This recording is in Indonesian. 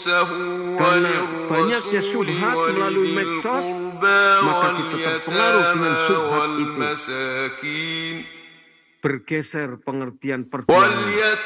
Karena banyaknya syubhat melalui medsos, maka kita terpengaruh dengan syubhat itu. Bergeser pengertian perjuangan.